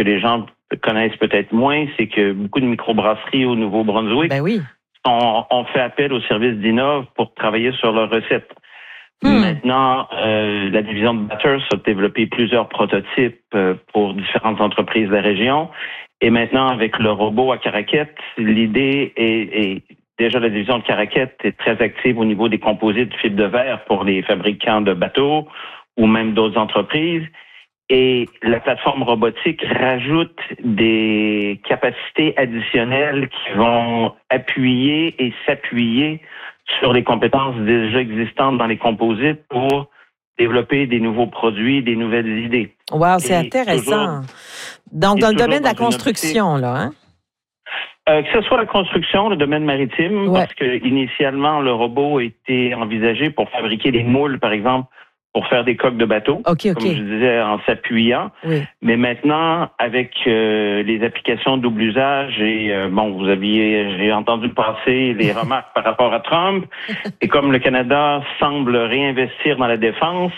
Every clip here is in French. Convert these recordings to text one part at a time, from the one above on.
que les gens connaissent peut-être moins, c'est que beaucoup de microbrasseries au Nouveau-Brunswick ont fait appel au service d'Innov pour travailler sur leurs recettes. Maintenant, la division de Batters a développé plusieurs prototypes pour différentes entreprises de la région. Et maintenant, avec le robot à Caraquette, l'idée est déjà la division de Caraquette est très active au niveau des composites de fibres de verre pour les fabricants de bateaux ou même d'autres entreprises. Et la plateforme robotique rajoute des capacités additionnelles qui vont appuyer et s'appuyer sur les compétences déjà existantes dans les composites pour développer des nouveaux produits, des nouvelles idées. Wow, c'est intéressant. Donc, dans le domaine de la construction, là, hein? Que ce soit la construction, le domaine maritime, parce que initialement, le robot a été envisagé pour fabriquer des moules, par exemple, pour faire des coques de bateau, comme je disais, en s'appuyant. Mais maintenant, avec les applications double usage et j'ai entendu passer les remarques par rapport à Trump, et comme le Canada semble réinvestir dans la défense,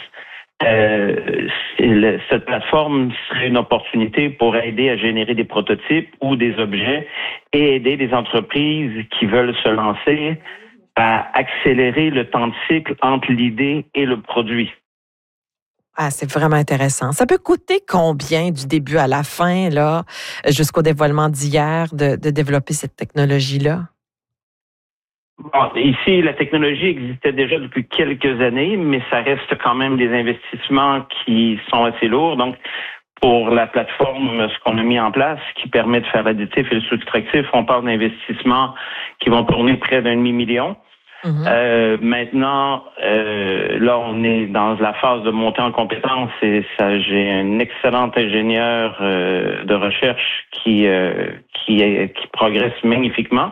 cette plateforme serait une opportunité pour aider à générer des prototypes ou des objets et aider les entreprises qui veulent se lancer à accélérer le temps de cycle entre l'idée et le produit. Ah, c'est vraiment intéressant. Ça peut coûter combien du début à la fin, là, jusqu'au dévoilement d'hier, de développer cette technologie-là? Bon, ici, la technologie existait déjà depuis quelques années, mais ça reste quand même des investissements qui sont assez lourds. Donc, pour la plateforme, ce qu'on a mis en place, qui permet de faire l'additif et le subtractif, on parle d'investissements qui vont tourner près d'1,5 million. Maintenant, là, on est dans la phase de montée en compétences et j'ai un excellent ingénieur de recherche qui progresse magnifiquement.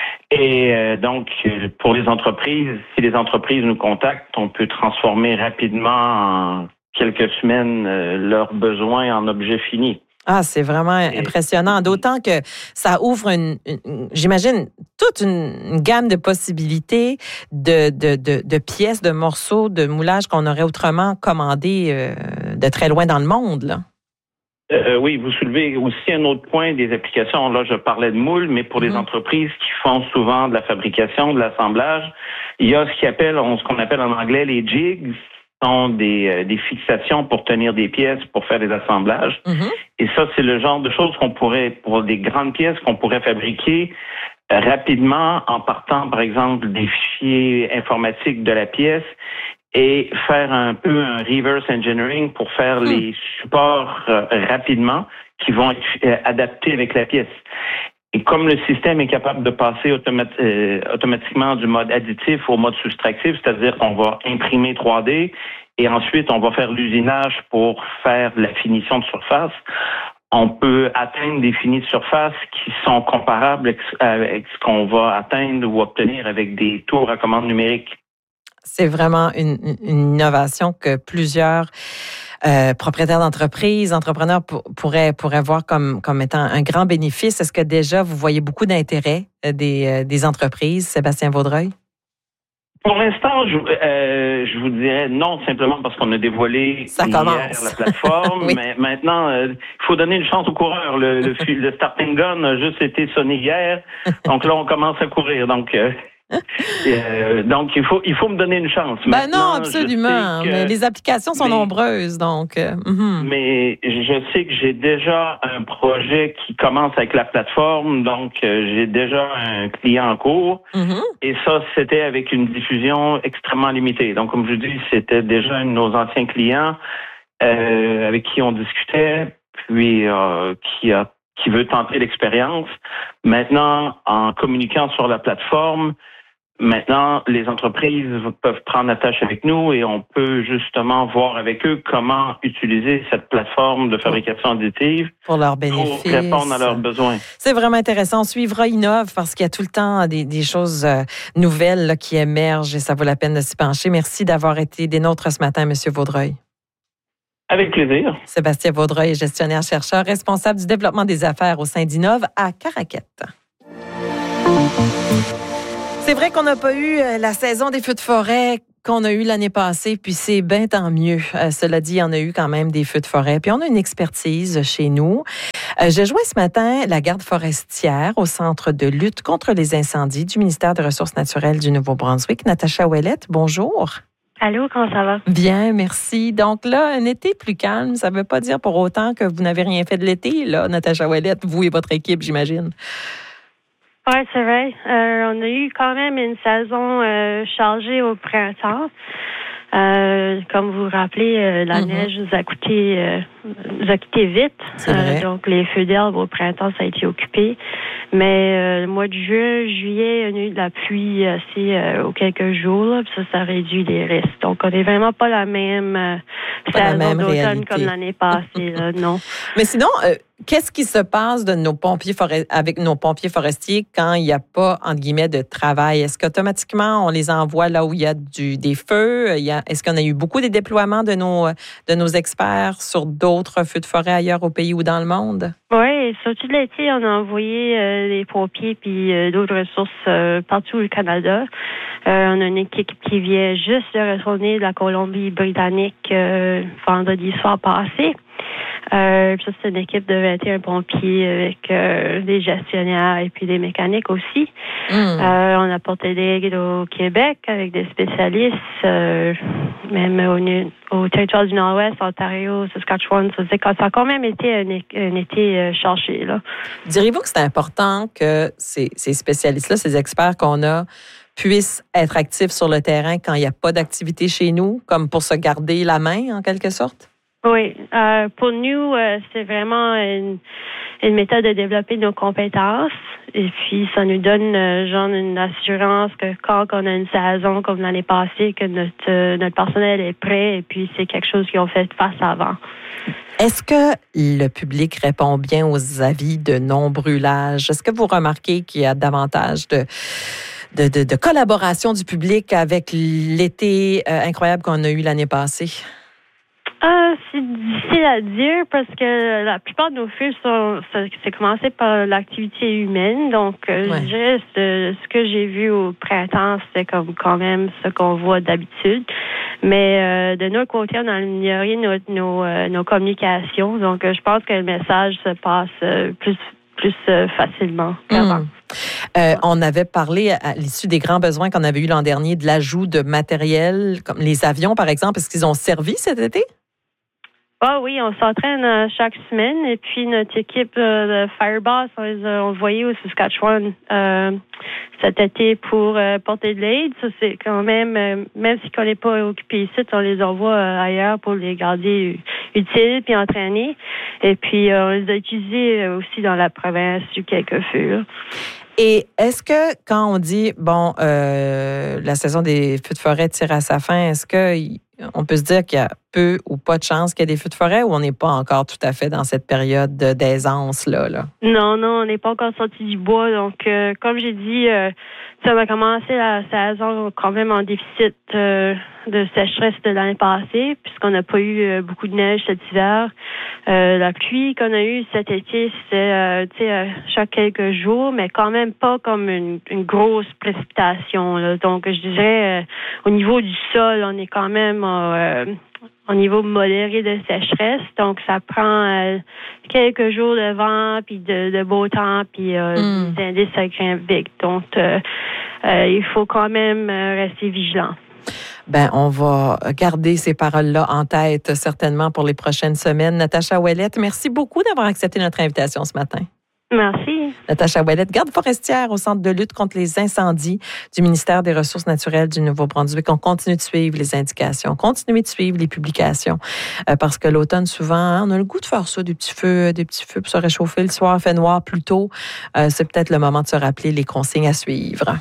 Et donc, pour les entreprises, si les entreprises nous contactent, on peut transformer rapidement en quelques semaines leurs besoins en objets finis. Ah, c'est vraiment impressionnant, d'autant que ça ouvre j'imagine, toute une gamme de possibilités de pièces, de morceaux, de moulages qu'on aurait autrement commandés de très loin dans le monde, là. Oui, vous soulevez aussi un autre point des applications. Là, je parlais de moules, mais pour les entreprises qui font souvent de la fabrication, de l'assemblage, il y a ce qu'on appelle en anglais les jigs. Sont des fixations pour tenir des pièces, pour faire des assemblages. Et ça, c'est le genre de choses pour des grandes pièces qu'on pourrait fabriquer rapidement en partant, par exemple, des fichiers informatiques de la pièce et faire un peu un reverse engineering pour faire les supports rapidement qui vont être adaptés avec la pièce. Et comme le système est capable de passer automatiquement du mode additif au mode subtractif, c'est-à-dire qu'on va imprimer 3D et ensuite on va faire l'usinage pour faire la finition de surface, on peut atteindre des finis de surface qui sont comparables avec ce qu'on va atteindre ou obtenir avec des tours à commande numérique. C'est vraiment une innovation que plusieurs propriétaires d'entreprises, entrepreneurs pourraient voir comme étant un grand bénéfice. Est-ce que déjà vous voyez beaucoup d'intérêt des entreprises, Sébastien Vaudreuil? Pour l'instant, je vous dirais non, simplement parce qu'on a dévoilé hier la plateforme. Mais maintenant, il faut donner une chance aux coureurs. Le starting gun a juste été sonné hier. Donc là, on commence à courir. Donc il faut me donner une chance. Non, absolument. Mais les applications sont nombreuses, donc. Mais je sais que j'ai déjà un projet qui commence avec la plateforme, donc j'ai déjà un client en cours. Et ça, c'était avec une diffusion extrêmement limitée. Donc, comme je dis, c'était déjà un de nos anciens clients avec qui on discutait, puis qui veut tenter l'expérience. Maintenant, en communiquant sur la plateforme, les entreprises peuvent prendre attache avec nous et on peut justement voir avec eux comment utiliser cette plateforme de fabrication additive pour leurs bénéfices, pour répondre à leurs besoins. C'est vraiment intéressant. On suivra Innov parce qu'il y a tout le temps des choses nouvelles là, qui émergent et ça vaut la peine de s'y pencher. Merci d'avoir été des nôtres ce matin, M. Vaudreuil. Avec plaisir. Sébastien Vaudreuil est gestionnaire-chercheur, responsable du développement des affaires au sein d'Innov à Caraquette. C'est vrai qu'on n'a pas eu la saison des feux de forêt qu'on a eu l'année passée, puis c'est bien tant mieux. Cela dit, il y en a eu quand même des feux de forêt. Puis on a une expertise chez nous. J'ai joint ce matin la garde forestière au Centre de lutte contre les incendies du ministère des Ressources naturelles du Nouveau-Brunswick, Natacha Ouellette. Bonjour. Allô, comment ça va? Bien, merci. Donc là, un été plus calme, ça ne veut pas dire pour autant que vous n'avez rien fait de l'été, là, Natacha Ouellette, vous et votre équipe, j'imagine. Oui, c'est vrai. On a eu quand même une saison chargée au printemps. Comme vous vous rappelez, la neige nous a coûté vite. Donc, les feux d'herbe au printemps, ça a été occupé. Mais le mois de juin, juillet, on a eu de la pluie assez aux quelques jours. Là, puis ça réduit les risques. Donc, on n'est vraiment pas la même saison d'automne comme l'année passée. Là, non. Mais sinon, qu'est-ce qui se passe avec nos pompiers forestiers quand il n'y a pas, entre guillemets, de travail? Est-ce qu'automatiquement, on les envoie là où il y a des feux? Est-ce qu'on a eu beaucoup de déploiements de nos experts sur d'autres feux de forêt ailleurs au pays ou dans le monde? Oui, surtout l'été, on a envoyé des pompiers puis d'autres ressources partout au Canada. On a une équipe qui vient juste de retourner de la Colombie-Britannique vendredi soir passé. Ça, c'est une équipe de 21 pompiers avec des gestionnaires et puis des mécaniques aussi. On a porté l'aide au Québec avec des spécialistes, même au territoire du Nord-Ouest, Ontario, Saskatchewan. Ça a quand même été un été chargé. Là. Diriez-vous que c'est important que ces spécialistes-là, ces experts qu'on a, puissent être actifs sur le terrain quand il n'y a pas d'activité chez nous, comme pour se garder la main, en quelque sorte? Oui. Pour nous, c'est vraiment une méthode de développer nos compétences. Et puis, ça nous donne une assurance que quand on a une saison comme l'année passée, que notre personnel est prêt et puis c'est quelque chose qu'ils ont fait face avant. Est-ce que le public répond bien aux avis de non-brûlage? Est-ce que vous remarquez qu'il y a davantage de collaboration du public avec l'été incroyable qu'on a eu l'année passée? C'est difficile à dire parce que la plupart de nos feux c'est commencé par l'activité humaine. Donc, je dirais ce que j'ai vu au printemps, c'est comme quand même ce qu'on voit d'habitude. Mais de notre côté, on a amélioré nos communications. Donc, je pense que le message se passe plus facilement qu'avant. On avait parlé à l'issue des grands besoins qu'on avait eu l'an dernier de l'ajout de matériel, comme les avions, par exemple. Est-ce qu'ils ont servi cet été? Ah oui, on s'entraîne chaque semaine et puis notre équipe de Fireboss, on les a envoyés au Saskatchewan cet été pour porter de l'aide. Ça, c'est quand même si on n'est pas occupé ici, on les envoie ailleurs pour les garder utiles puis entraîner. Et puis, on les a utilisés aussi dans la province sur quelques feux. Là. Et est-ce que quand on dit, la saison des feux de forêt tire à sa fin, est-ce qu'on peut se dire qu'il y a peu ou pas de chance qu'il y ait des feux de forêt ou on n'est pas encore tout à fait dans cette période d'aisance là? Non, on n'est pas encore sorti du bois. Donc, comme j'ai dit, ça va commencer la saison quand même en déficit de sécheresse de l'année passée, puisqu'on n'a pas eu beaucoup de neige cet hiver. La pluie qu'on a eue cet été, c'est chaque quelques jours, mais quand même pas comme une grosse précipitation. Là. Donc, je dirais, au niveau du sol, on est quand même au niveau modéré de sécheresse. Donc, ça prend quelques jours de vent, puis de beau temps, puis des indices à grain vite. Donc, il faut quand même rester vigilant. On va garder ces paroles-là en tête, certainement, pour les prochaines semaines. Natacha Ouellette, merci beaucoup d'avoir accepté notre invitation ce matin. Merci. Natacha Ouellette, garde forestière au Centre de lutte contre les incendies du ministère des Ressources naturelles du Nouveau-Brunswick. On continue de suivre les indications, continuer de suivre les publications, parce que l'automne, souvent, on a le goût de faire ça, des petits feux pour se réchauffer le soir, fait noir plus tôt. C'est peut-être le moment de se rappeler les consignes à suivre.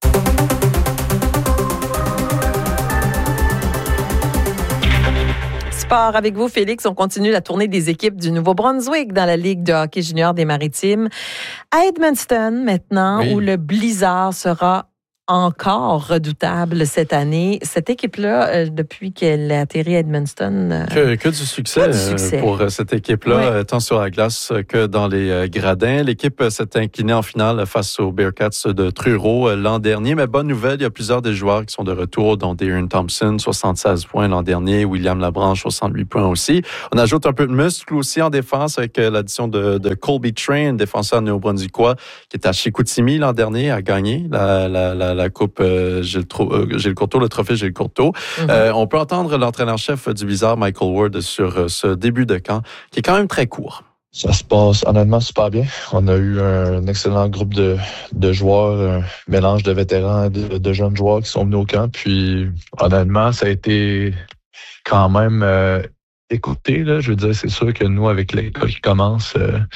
Avec vous, Félix, on continue la tournée des équipes du Nouveau-Brunswick dans la Ligue de hockey junior des Maritimes. À Edmundston, maintenant, où le blizzard sera encore redoutable cette année. Cette équipe-là, depuis qu'elle a atterri à Edmundston... Que du succès pour cette équipe-là, tant sur la glace que dans les gradins. L'équipe s'est inclinée en finale face aux Bearcats de Truro l'an dernier. Mais bonne nouvelle, il y a plusieurs des joueurs qui sont de retour, dont Darren Thompson, 76 points l'an dernier, William Labranche, 68 points aussi. On ajoute un peu de muscle aussi en défense avec l'addition de Colby Train, défenseur néo-brunswickois, qui était à Chicoutimi l'an dernier, a gagné la Coupe Gilles Courteau, le trophée Gilles Courteau. On peut entendre l'entraîneur-chef du Blizzard, Michael Ward, sur ce début de camp, qui est quand même très court. Ça se passe honnêtement super bien. On a eu un excellent groupe de joueurs, un mélange de vétérans et de jeunes joueurs qui sont venus au camp. Puis honnêtement, ça a été quand même écouté. Là. Je veux dire, c'est sûr que nous, avec l'école qui commence...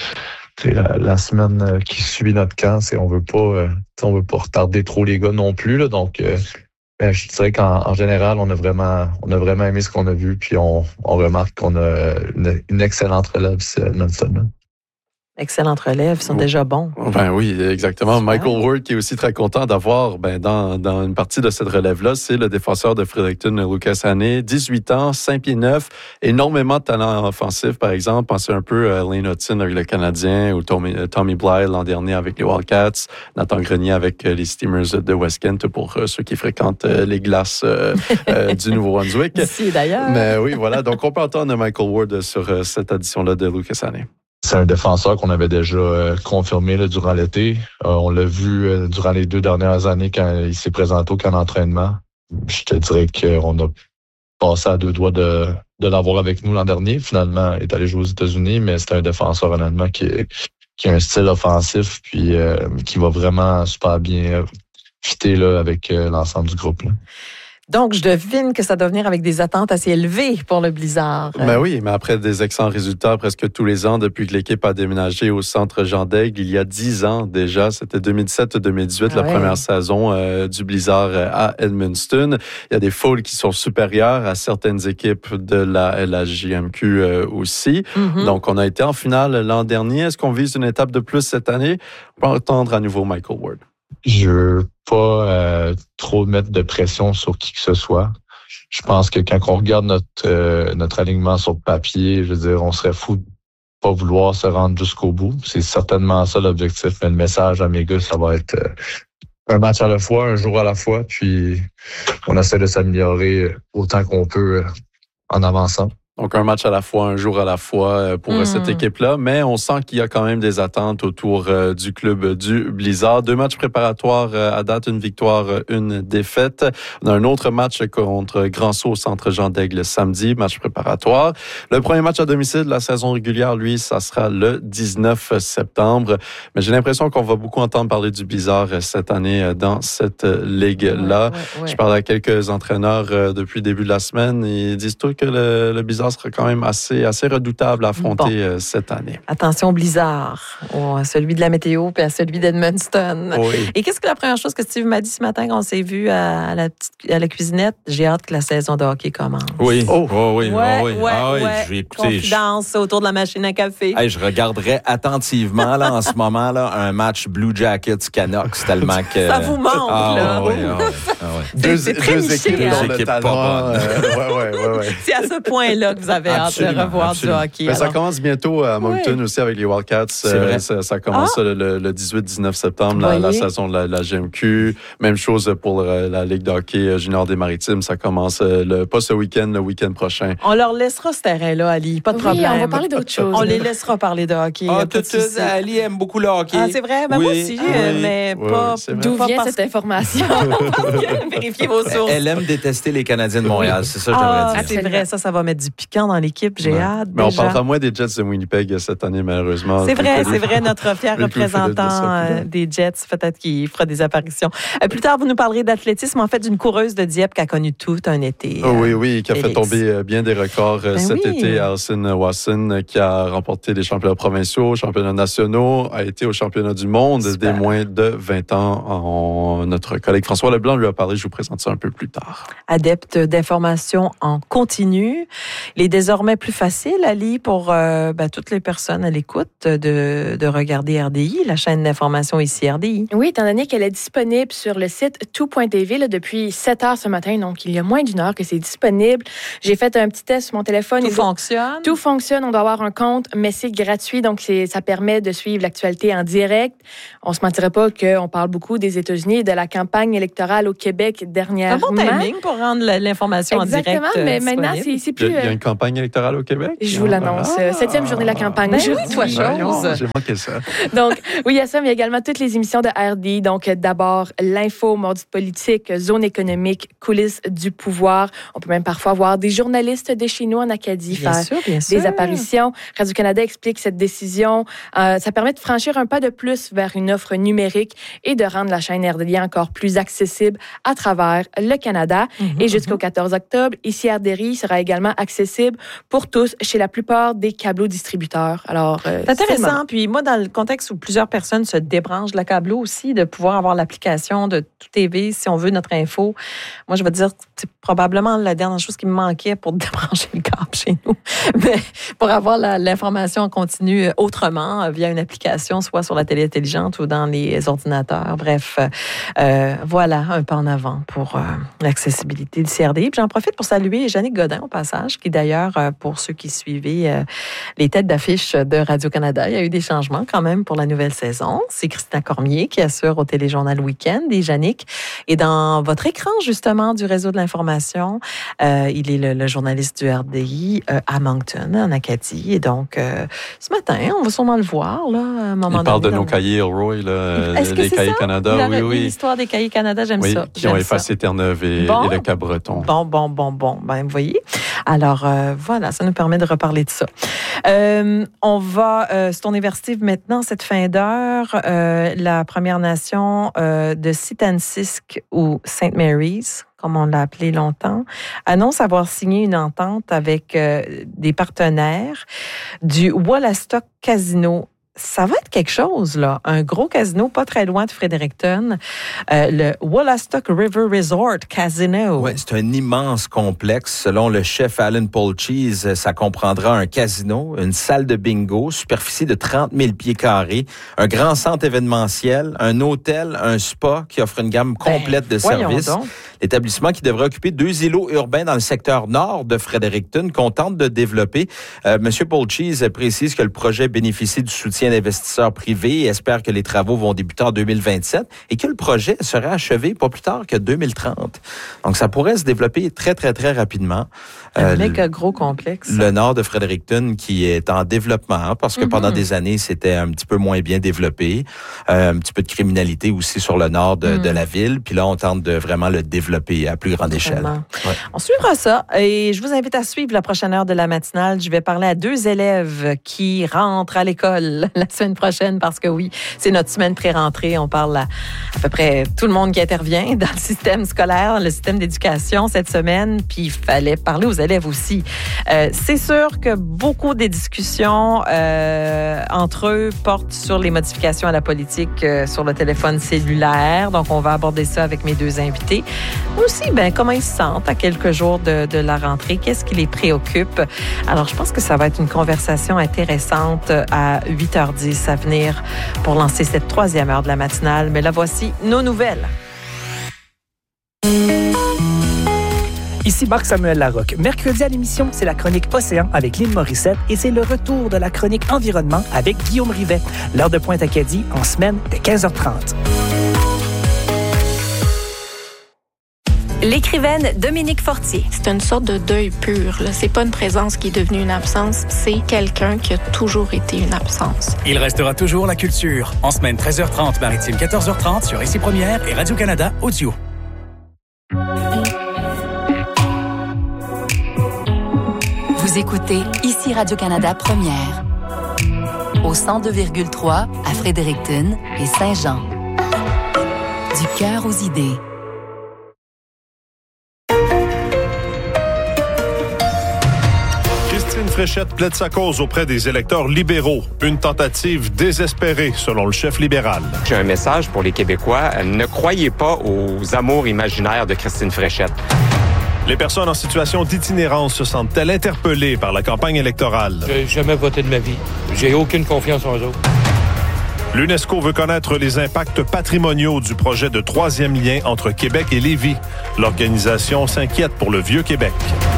la semaine qui suit notre camp, on veut pas retarder trop les gars non plus. Là, donc, je dirais qu'en général, on a vraiment aimé ce qu'on a vu, puis on remarque qu'on a une excellente relève non-stop. Excellente relève, ils sont déjà bons. Ben oui, exactement. Michael Ward, qui est aussi très content d'avoir dans une partie de cette relève-là, c'est le défenseur de Fredericton, Lucas Hannay, 18 ans, 5 pieds 9, énormément de talent offensif, par exemple. Pensez un peu à Lane Hudson avec le Canadien ou Tommy Blythe l'an dernier avec les Wildcats, Nathan Grenier avec les Steamers de West Kent pour ceux qui fréquentent les glaces du Nouveau-Brunswick. Ici, d'ailleurs. Mais oui, voilà. Donc, on peut entendre Michael Ward sur cette addition-là de Lucas Hannay. C'est un défenseur qu'on avait déjà confirmé là, durant l'été. On l'a vu durant les 2 dernières années quand il s'est présenté au camp d'entraînement. Je te dirais qu'on a passé à 2 doigts de l'avoir avec nous l'an dernier. Finalement, il est allé jouer aux États-Unis, mais c'est un défenseur honnêtement qui a un style offensif puis qui va vraiment super bien fitter là, avec l'ensemble du groupe. Là. Donc, je devine que ça doit venir avec des attentes assez élevées pour le Blizzard. Ben oui, mais après des excellents résultats presque tous les ans depuis que l'équipe a déménagé au centre Jean d'Aigle, il y a 10 ans déjà, c'était 2017-2018, la première saison du Blizzard à Edmundston. Il y a des foules qui sont supérieures à certaines équipes de la LHJMQ aussi. Donc, on a été en finale l'an dernier. Est-ce qu'on vise une étape de plus cette année? On peut entendre à nouveau Michael Ward. Je veux pas trop mettre de pression sur qui que ce soit. Je pense que quand on regarde notre alignement sur papier, je veux dire, on serait fou de pas vouloir se rendre jusqu'au bout. C'est certainement ça l'objectif, mais le message à mes gars, ça va être un match à la fois, un jour à la fois, puis on essaie de s'améliorer autant qu'on peut en avançant. Donc, un match à la fois, un jour à la fois pour cette équipe-là. Mais on sent qu'il y a quand même des attentes autour du club du Blizzard. 2 matchs préparatoires à date, une victoire, une défaite. On a un autre match contre Grand-Sault au centre Jean d'Aigle samedi, match préparatoire. Le premier match à domicile de la saison régulière, lui, ça sera le 19 septembre. Mais j'ai l'impression qu'on va beaucoup entendre parler du Blizzard cette année dans cette ligue-là. Ouais. Je parle à quelques entraîneurs depuis le début de la semaine. Ils disent tous que le Blizzard sera quand même assez redoutable à affronter cette année. Attention Blizzard, à celui de la météo puis à celui d'Edmundston. Oui. Et qu'est-ce que la première chose que Steve m'a dit ce matin quand on s'est vu à la cuisinette? J'ai hâte que la saison de hockey commence. Oui. Oui. J'ai écouté. Confidence autour de la machine à café. Hey, je regarderais attentivement là, en ce moment là, un match Blue Jackets Canucks tellement que... Ça vous manque, là. Oui. Deux équipes dans le talent. C'est à ce point-là que vous avez hâte de revoir du hockey. Mais ça commence bientôt à Moncton aussi avec les Wildcats. C'est vrai. Ça commence le 18-19 septembre, la saison de la GMQ. Même chose pour la Ligue de hockey junior des Maritimes. Ça commence pas ce week-end, le week-end prochain. On leur laissera ce terrain-là, Ali. Pas de problème. On va parler d'autre chose. On les laissera parler de hockey. Ali aime beaucoup le hockey. Ah, c'est vrai? Ben, moi aussi, mais pas... D'où vient cette information? Vérifiez vos sources. Elle aime détester les Canadiens de Montréal. C'est ça que j'aimerais dire. C'est vrai. Ça va mettre du piquant dans l'équipe. J'ai hâte. Mais on parlera moins des Jets de Winnipeg cette année, malheureusement. C'est vrai. Notre fier représentant des Jets, peut-être qu'il fera des apparitions. Plus tard, vous nous parlerez d'athlétisme, en fait, d'une coureuse de Dieppe qui a connu tout un été. Oui, qui a fait tomber bien des records cet été. Alison Wasson, qui a remporté des championnats provinciaux, championnats nationaux, a été au championnat du monde des moins de 20 ans. Notre collègue François Leblanc lui a parler. Je vous présente ça un peu plus tard. Adepte d'information en continu, il est désormais plus facile, Ali, pour toutes les personnes à l'écoute de regarder RDI, la chaîne d'information ici RDI. Oui, étant donné qu'elle est disponible sur le site tout.tv là, depuis 7 heures ce matin, donc il y a moins d'une heure que c'est disponible. J'ai fait un petit test sur mon téléphone. Tout fonctionne? Tout fonctionne. On doit avoir un compte, mais c'est gratuit, donc ça permet de suivre l'actualité en direct. On se mentirait pas qu'on parle beaucoup des États-Unis et de la campagne électorale au Québec dernièrement. C'est un bon timing pour rendre l'information en direct. Exactement, mais maintenant, c'est plus... Il y a une campagne électorale au Québec? Je vous l'annonce. 7e journée de la campagne. Ben oui, toi, chose. J'ai manqué ça. Donc, oui, il y a ça, mais il y a également toutes les émissions de RDI. Donc, d'abord, l'info, Mardi de politique, zone économique, coulisses du pouvoir. On peut même parfois voir des journalistes de chez nous en Acadie faire des apparitions. Radio-Canada explique cette décision. Ça permet de franchir un pas de plus vers une offre numérique et de rendre la chaîne RDI encore plus accessible à travers le Canada. Et jusqu'au 14 octobre, ici RDI sera également accessible pour tous chez la plupart des câblo-distributeurs. Alors, c'est intéressant. Puis moi, dans le contexte où plusieurs personnes se débranchent de la câblo aussi, de pouvoir avoir l'application de Tout TV si on veut notre info. Moi, je vais te dire, c'est probablement la dernière chose qui me manquait pour débrancher le câble chez nous. Mais pour avoir l'information en continu autrement, via une application, soit sur la télé intelligente ou dans les ordinateurs. Bref, voilà un pas en avant pour l'accessibilité du CRDI. Puis j'en profite pour saluer Jannick Godin au passage, qui d'ailleurs, pour ceux qui suivaient les têtes d'affiche de Radio-Canada, il y a eu des changements quand même pour la nouvelle saison. C'est Christina Cormier qui assure au Téléjournal Week-end et Jannick est dans votre écran justement du réseau de l'information. Il est le journaliste du RDI à Moncton, en Acadie. Et donc, ce matin, on va sûrement le voir là, à un moment donné. Il parle de nos cahiers Roy, là, les cahiers ça? Canada. Oui. L'histoire des cahiers Canada, j'aime ça. Qui ont effacé Terre-Neuve et le Cap-Breton. Bon. Ben, vous voyez. Alors, voilà, ça nous permet de reparler de ça. On va se tourner vers Steve maintenant, cette fin d'heure. La Première Nation de Sitansisq ou St. Mary's, comme on l'a appelé longtemps, annonce avoir signé une entente avec des partenaires du Wolastoq Casino. Ça va être quelque chose, là. Un gros casino pas très loin de Fredericton. Le Wolastoq River Resort Casino. Oui, c'est un immense complexe. Selon le chef Alan Polcheese, ça comprendra un casino, une salle de bingo, superficie de 30 000 pieds carrés, un grand centre événementiel, un hôtel, un spa qui offre une gamme complète de services. L'établissement qui devrait occuper 2 îlots urbains dans le secteur nord de Fredericton qu'on tente de développer. Monsieur Polcheese précise que le projet bénéficie du soutien d'investisseurs privés et espère que les travaux vont débuter en 2027 et que le projet sera achevé pas plus tard que 2030. Donc, ça pourrait se développer très, très, très rapidement. Un méga gros complexe. Le nord de Fredericton qui est en développement parce que pendant des années, c'était un petit peu moins bien développé. Un petit peu de criminalité aussi sur le nord de la ville. Puis là, on tente de vraiment le développer à plus grande échelle. Ouais. On suivra ça et je vous invite à suivre la prochaine heure de la matinale. Je vais parler à 2 élèves qui rentrent à l'école la semaine prochaine parce que oui, c'est notre semaine pré-rentrée. On parle à peu près tout le monde qui intervient dans le système scolaire, le système d'éducation cette semaine. Puis il fallait parler aux élèves aussi. C'est sûr que beaucoup des discussions entre eux portent sur les modifications à la politique sur le téléphone cellulaire. Donc, on va aborder ça avec mes 2 invités. Aussi, comment ils se sentent à quelques jours de la rentrée? Qu'est-ce qui les préoccupe? Alors, je pense que ça va être une conversation intéressante à 8h10 à venir pour lancer cette 3e heure de la matinale. Mais là, voici nos nouvelles. Ici Marc-Samuel Larocque. Mercredi à l'émission, c'est la chronique Océan avec Lynn Morissette et c'est le retour de la chronique Environnement avec Guillaume Rivet. L'heure de pointe Acadie en semaine dès 15h30. L'écrivaine Dominique Fortier. C'est une sorte de deuil pur. Là. C'est pas une présence qui est devenue une absence, c'est quelqu'un qui a toujours été une absence. Il restera toujours la culture. En semaine 13h30, maritime 14h30 sur Ici Première et Radio-Canada Audio. Vous écoutez Ici Radio-Canada Première. Au 102,3 à Fredericton et Saint-Jean. Du cœur aux idées. Fréchette plaide sa cause auprès des électeurs libéraux. Une tentative désespérée, selon le chef libéral. J'ai un message pour les Québécois. Ne croyez pas aux amours imaginaires de Christine Fréchette. Les personnes en situation d'itinérance se sentent-elles interpellées par la campagne électorale? J'ai jamais voté de ma vie. J'ai aucune confiance en eux autres. L'UNESCO veut connaître les impacts patrimoniaux du projet de troisième lien entre Québec et Lévis. L'organisation s'inquiète pour le Vieux-Québec.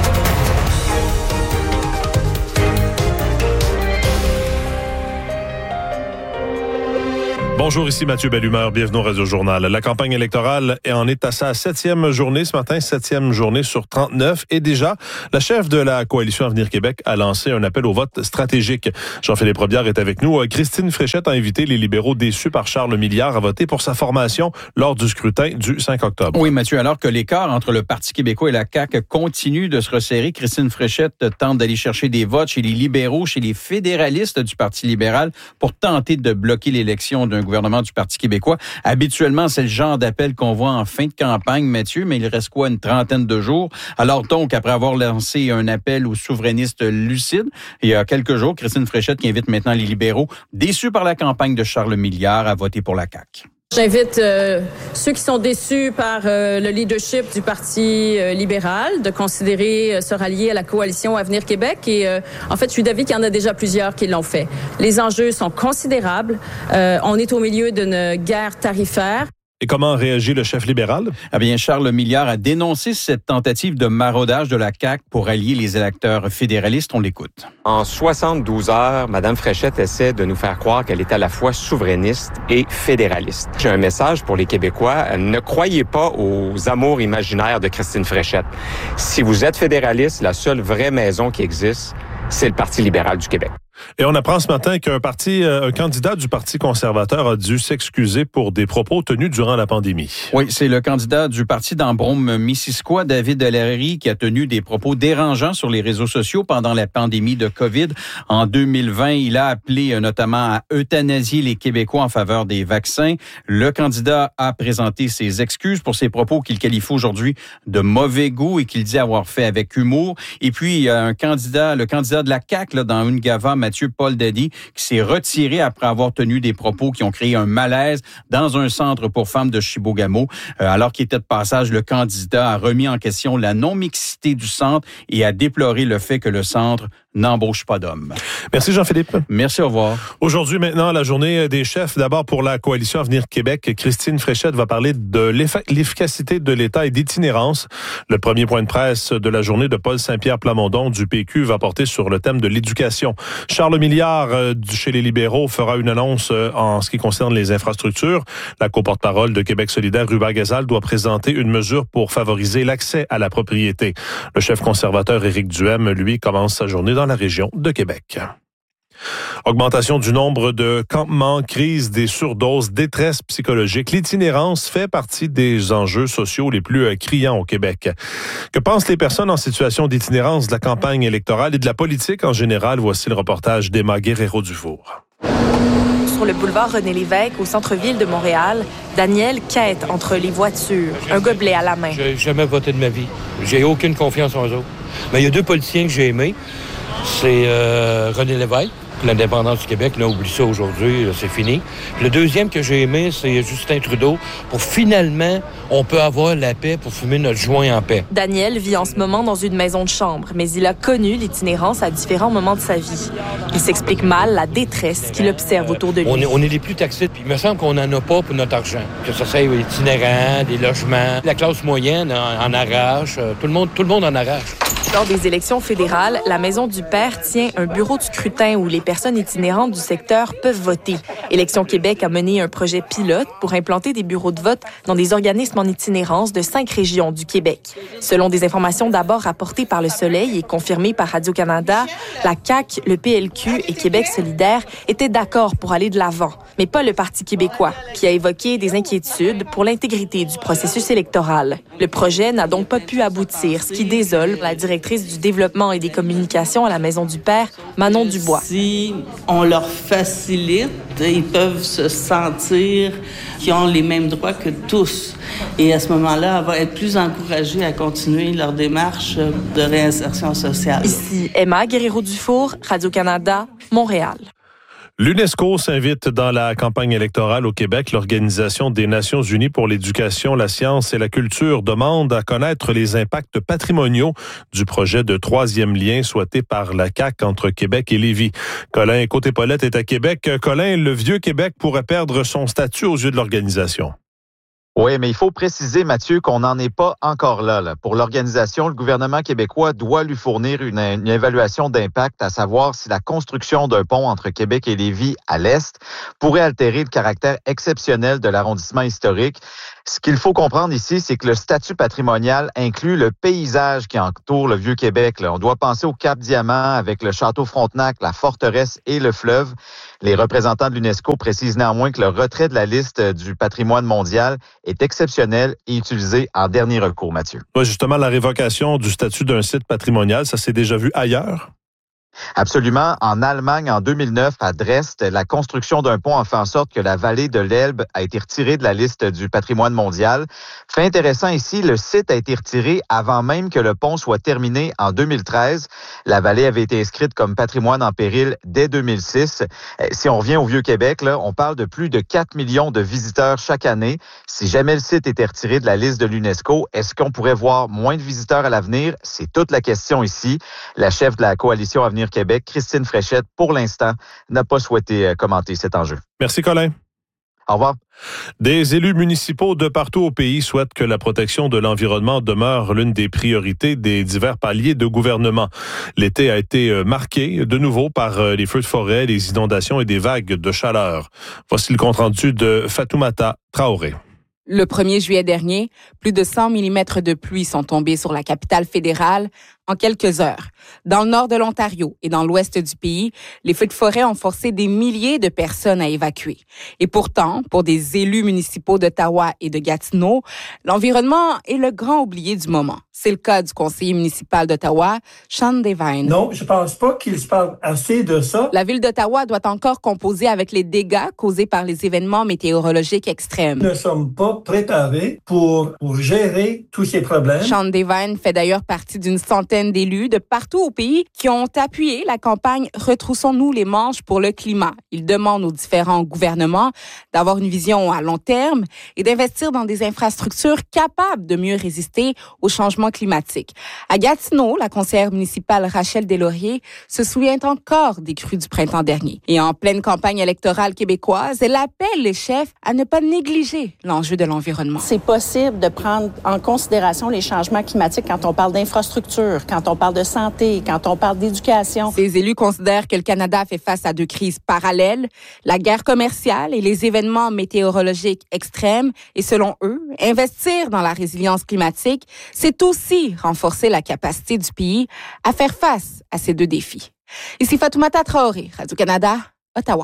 Bonjour, ici Mathieu Bellumeur, bienvenue au Radio-Journal. La campagne électorale en est à sa 7e journée ce matin, 7e journée sur 39. Et déjà, la chef de la Coalition Avenir Québec a lancé un appel au vote stratégique. Jean-Philippe Robillard est avec nous. Christine Fréchette a invité les libéraux déçus par Charles Milliard à voter pour sa formation lors du scrutin du 5 octobre. Oui, Mathieu, alors que l'écart entre le Parti québécois et la CAQ continue de se resserrer, Christine Fréchette tente d'aller chercher des votes chez les libéraux, chez les fédéralistes du Parti libéral pour tenter de bloquer l'élection d'un gouvernement du Parti québécois. Habituellement, c'est le genre d'appel qu'on voit en fin de campagne, Mathieu, mais il reste quoi, une trentaine de jours? Alors donc, après avoir lancé un appel aux souverainistes lucides, il y a quelques jours, Christine Fréchette qui invite maintenant les libéraux déçus par la campagne de Charles Milliard à voter pour la CAQ. J'invite ceux qui sont déçus par le leadership du Parti libéral de considérer se rallier à la coalition Avenir Québec. Et en fait, je suis d'avis qu'il y en a déjà plusieurs qui l'ont fait. Les enjeux sont considérables. On est au milieu d'une guerre tarifaire. Et comment réagit le chef libéral? Eh bien, Charles Milliard a dénoncé cette tentative de maraudage de la CAQ pour allier les électeurs fédéralistes. On l'écoute. En 72 heures, Mme Fréchette essaie de nous faire croire qu'elle est à la fois souverainiste et fédéraliste. J'ai un message pour les Québécois. Ne croyez pas aux amours imaginaires de Christine Fréchette. Si vous êtes fédéraliste, la seule vraie maison qui existe, c'est le Parti libéral du Québec. Et on apprend ce matin qu'un candidat du Parti conservateur a dû s'excuser pour des propos tenus durant la pandémie. Oui, c'est le candidat du Parti d'Ambrome-Missisquoi, David Dellaire, qui a tenu des propos dérangeants sur les réseaux sociaux pendant la pandémie de COVID. En 2020, il a appelé notamment à euthanasier les Québécois en faveur des vaccins. Le candidat a présenté ses excuses pour ses propos qu'il qualifie aujourd'hui de mauvais goût et qu'il dit avoir fait avec humour. Et puis, il y a le candidat de la CAQ là, dans Ungava, Mathieu Paul Dady, qui s'est retiré après avoir tenu des propos qui ont créé un malaise dans un centre pour femmes de Chibougamau. Alors qu'il était de passage, le candidat a remis en question la non-mixité du centre et a déploré le fait que le centre n'embauche pas d'hommes. Merci Jean-Philippe. Merci, au revoir. Aujourd'hui, maintenant, la journée des chefs. D'abord, pour la Coalition Avenir Québec, Christine Fréchette va parler de l'efficacité de l'État et d'itinérance. Le premier point de presse de la journée de Paul Saint-Pierre Plamondon du PQ va porter sur le thème de l'éducation. Charles Milliard, chez les libéraux, fera une annonce en ce qui concerne les infrastructures. La co-porte-parole de Québec solidaire, Ruba Gazal, doit présenter une mesure pour favoriser l'accès à la propriété. Le chef conservateur Éric Duhem, lui, commence sa journée dans la région de Québec. Augmentation du nombre de campements, crise des surdoses, détresse psychologique. L'itinérance fait partie des enjeux sociaux les plus criants au Québec. Que pensent les personnes en situation d'itinérance de la campagne électorale et de la politique en général? Voici le reportage d'Emma Guerrero-Dufour. Sur le boulevard René-Lévesque, au centre-ville de Montréal, Daniel quête entre les voitures, un gobelet à la main. J'ai jamais voté de ma vie. J'ai aucune confiance en eux autres. Mais il y a deux politiciens que j'ai aimés. C'est René Lévesque, l'indépendance du Québec. Là, oublie ça aujourd'hui, là, c'est fini. Puis le deuxième que j'ai aimé, c'est Justin Trudeau. Pour finalement, on peut avoir la paix pour fumer notre joint en paix. Daniel vit en ce moment dans une maison de chambre, mais il a connu l'itinérance à différents moments de sa vie. Il s'explique mal la détresse qu'il observe autour de lui. On est les plus taxés, puis il me semble qu'on n'en a pas pour notre argent. Que ce soit itinérant, des logements. La classe moyenne en arrache. Tout le monde en arrache. Lors des élections fédérales, la Maison du Père tient un bureau de scrutin où les personnes itinérantes du secteur peuvent voter. Élections Québec a mené un projet pilote pour implanter des bureaux de vote dans des organismes en itinérance de 5 régions du Québec. Selon des informations d'abord rapportées par Le Soleil et confirmées par Radio-Canada, la CAQ, le PLQ et Québec solidaire étaient d'accord pour aller de l'avant, mais pas le Parti québécois, qui a évoqué des inquiétudes pour l'intégrité du processus électoral. Le projet n'a donc pas pu aboutir, ce qui désole la direction directrice du développement et des communications à la Maison du Père, Manon Dubois. Si on leur facilite, ils peuvent se sentir qu'ils ont les mêmes droits que tous. Et à ce moment-là, on va être plus encouragés à continuer leur démarche de réinsertion sociale. Ici Emma Guerriero-Dufour, Radio-Canada, Montréal. L'UNESCO s'invite dans la campagne électorale au Québec. L'Organisation des Nations unies pour l'éducation, la science et la culture demande à connaître les impacts patrimoniaux du projet de troisième lien souhaité par la CAQ entre Québec et Lévis. Colin Côté-Paulette est à Québec. Colin, le Vieux-Québec pourrait perdre son statut aux yeux de l'organisation. Oui, mais il faut préciser, Mathieu, qu'on n'en est pas encore là. Pour l'organisation, le gouvernement québécois doit lui fournir une évaluation d'impact, à savoir si la construction d'un pont entre Québec et Lévis à l'est pourrait altérer le caractère exceptionnel de l'arrondissement historique. Ce qu'il faut comprendre ici, c'est que le statut patrimonial inclut le paysage qui entoure le Vieux-Québec. On doit penser au Cap-Diamant avec le château Frontenac, la forteresse et le fleuve. Les représentants de l'UNESCO précisent néanmoins que le retrait de la liste du patrimoine mondial est exceptionnel et utilisé en dernier recours, Mathieu. Ouais, justement, la révocation du statut d'un site patrimonial, ça s'est déjà vu ailleurs? Absolument. En Allemagne, en 2009, à Dresde, la construction d'un pont a fait en sorte que la vallée de l'Elbe a été retirée de la liste du patrimoine mondial. Fait intéressant ici, le site a été retiré avant même que le pont soit terminé en 2013. La vallée avait été inscrite comme patrimoine en péril dès 2006. Si on revient au Vieux-Québec, là, on parle de plus de 4 millions de visiteurs chaque année. Si jamais le site était retiré de la liste de l'UNESCO, est-ce qu'on pourrait voir moins de visiteurs à l'avenir? C'est toute la question ici. La chef de la coalition Avenir Québec, Christine Fréchette, pour l'instant, n'a pas souhaité commenter cet enjeu. Merci, Colin. Au revoir. Des élus municipaux de partout au pays souhaitent que la protection de l'environnement demeure l'une des priorités des divers paliers de gouvernement. L'été a été marqué de nouveau par les feux de forêt, les inondations et des vagues de chaleur. Voici le compte-rendu de Fatoumata Traoré. Le 1er juillet dernier, plus de 100 mm de pluie sont tombés sur la capitale fédérale en quelques heures. Dans le nord de l'Ontario et dans l'ouest du pays, les feux de forêt ont forcé des milliers de personnes à évacuer. Et pourtant, pour des élus municipaux d'Ottawa et de Gatineau, l'environnement est le grand oublié du moment. C'est le cas du conseiller municipal d'Ottawa, Sean Devine. Non, je pense pas qu'il se parle assez de ça. La ville d'Ottawa doit encore composer avec les dégâts causés par les événements météorologiques extrêmes. Nous ne sommes pas préparés pour gérer tous ces problèmes. Sean Devine fait d'ailleurs partie d'une centaine d'élus de partout au pays qui ont appuyé la campagne « Retroussons-nous les manches pour le climat ». Il demande aux différents gouvernements d'avoir une vision à long terme et d'investir dans des infrastructures capables de mieux résister au changement climatique. À Gatineau, la conseillère municipale Rachel Deslauriers se souvient encore des crues du printemps dernier. Et en pleine campagne électorale québécoise, elle appelle les chefs à ne pas négliger l'enjeu de l'environnement. C'est possible de prendre en considération les changements climatiques quand on parle d'infrastructure, quand on parle de santé, quand on parle d'éducation. Ces élus considèrent que le Canada fait face à deux crises parallèles, la guerre commerciale et les événements météorologiques extrêmes. Et selon eux, investir dans la résilience climatique, c'est aussi renforcer la capacité du pays à faire face à ces deux défis. Ici Fatoumata Traoré, Radio-Canada, Ottawa.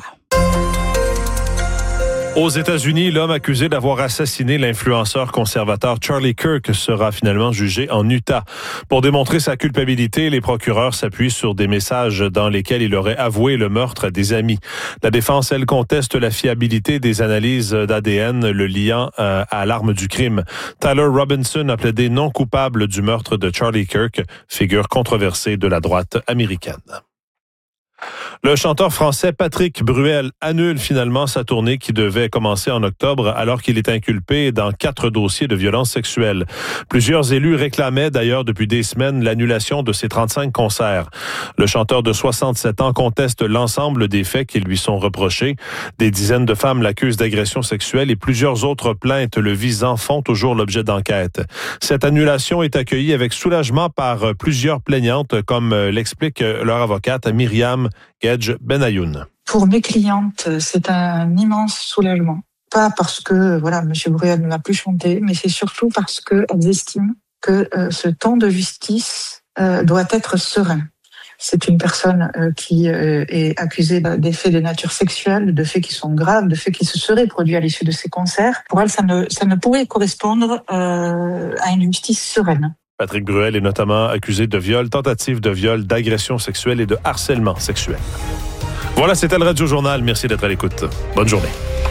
Aux États-Unis, l'homme accusé d'avoir assassiné l'influenceur conservateur Charlie Kirk sera finalement jugé en Utah. Pour démontrer sa culpabilité, les procureurs s'appuient sur des messages dans lesquels il aurait avoué le meurtre à des amis. La défense, elle, conteste la fiabilité des analyses d'ADN le liant à l'arme du crime. Tyler Robinson a plaidé non coupable du meurtre de Charlie Kirk, figure controversée de la droite américaine. Le chanteur français Patrick Bruel annule finalement sa tournée qui devait commencer en octobre alors qu'il est inculpé dans 4 dossiers de violences sexuelles. Plusieurs élus réclamaient d'ailleurs depuis des semaines l'annulation de ses 35 concerts. Le chanteur de 67 ans conteste l'ensemble des faits qui lui sont reprochés. Des dizaines de femmes l'accusent d'agression sexuelle et plusieurs autres plaintes le visant font toujours l'objet d'enquêtes. Cette annulation est accueillie avec soulagement par plusieurs plaignantes comme l'explique leur avocate Myriam Gedge Benayoun. Pour mes clientes, c'est un immense soulagement. Pas parce que M. Bruel ne l'a plus chanté, mais c'est surtout parce qu'elles estiment que ce temps de justice doit être serein. C'est une personne qui est accusée des faits de nature sexuelle, de faits qui sont graves, de faits qui se seraient produits à l'issue de ces concerts. Pour elle, ça ne pourrait correspondre à une justice sereine. Patrick Bruel est notamment accusé de viol, tentative de viol, d'agression sexuelle et de harcèlement sexuel. Voilà, c'était le Radio Journal. Merci d'être à l'écoute. Bonne journée.